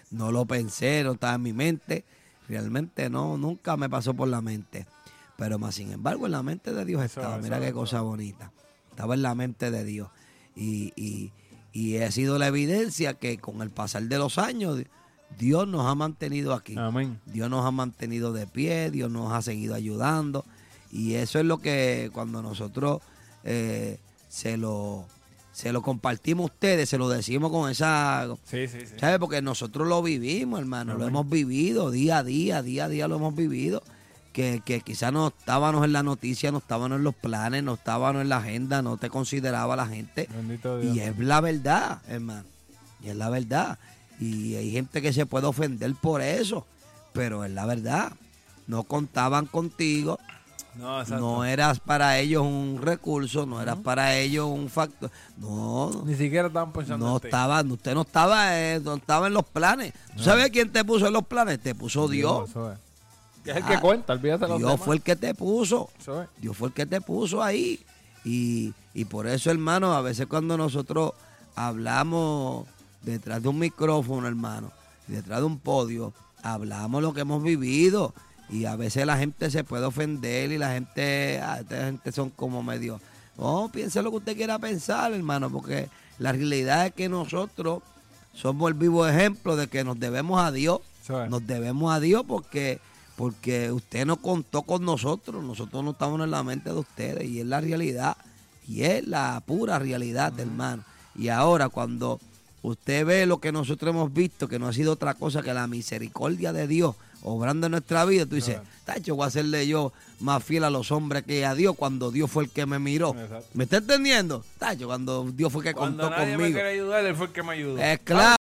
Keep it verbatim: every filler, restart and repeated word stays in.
no lo pensé, no estaba en mi mente. Realmente no, nunca me pasó por la mente. Pero más sin embargo, en la mente de Dios estaba. Eso, Mira eso, qué eso. cosa bonita. Estaba en la mente de Dios. Y, y, y ha sido la evidencia que con el pasar de los años, Dios nos ha mantenido aquí. Amén. Dios nos ha mantenido de pie, Dios nos ha seguido ayudando. Y eso es lo que cuando nosotros eh, se lo se lo compartimos a ustedes, se lo decimos con esa... Sí, sí, sí. ¿Sabes? Porque nosotros lo vivimos, hermano. Amén. Lo hemos vivido día a día, día a día lo hemos vivido. Que, que quizás no estábamos en la noticia, no estábamos en los planes, no estábamos en la agenda, no te consideraba la gente. Bendito Dios. Y es la verdad, hermano. Y es la verdad. Y hay gente que se puede ofender por eso, pero es la verdad. No contaban contigo, No, exacto. no eras para ellos un recurso, no eras para ellos un factor. No, Ni siquiera estaban pensando no en ti. estaba, usted no estaba, eh, no estaba en los planes. ¿Tú sabes quién te puso en los planes? Te puso Dios. Eso es. Que es el Ah, que cuenta, olvídate de los Dios demás. fue el que te puso. Eso es. Dios fue el que te puso ahí. Y, y por eso, hermano, a veces cuando nosotros hablamos detrás de un micrófono, hermano, detrás de un podio, hablamos lo que hemos vivido. Y a veces la gente se puede ofender y la gente, ah, esta gente son como medio, no, piense lo que usted quiera pensar, hermano, porque la realidad es que nosotros somos el vivo ejemplo de que nos debemos a Dios. Eso es. Nos debemos a Dios porque, porque usted no contó con nosotros, nosotros no estamos en la mente de ustedes y es la realidad, y es la pura realidad, uh-huh. hermano. Y ahora cuando usted ve lo que nosotros hemos visto, que no ha sido otra cosa que la misericordia de Dios obrando en nuestra vida, tú dices, tacho, voy a hacerle yo más fiel a los hombres que a Dios cuando Dios fue el que me miró. Exacto. ¿Me está entendiendo? Tacho, cuando Dios fue el que Cuando contó nadie conmigo. me quería ayudar, él fue el que me ayudó. Es claro.